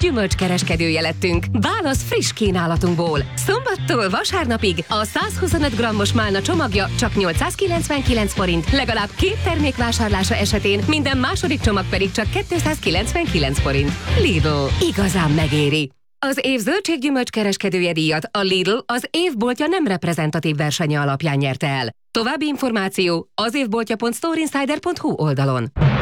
gyümölcskereskedője lettünk. Válasz friss kínálatunkból. Szombattól vasárnapig a 125 g-os málna csomagja csak 899 forint, legalább 2 termék vásárlása esetén, minden második csomag pedig csak 299 forint. Lidl, igazán megéri. Az év zöldséggyümölcs kereskedője díjat a Lidl az évboltja nem reprezentatív versenye alapján nyerte el. További információ az évboltja.storeinsider.hu oldalon.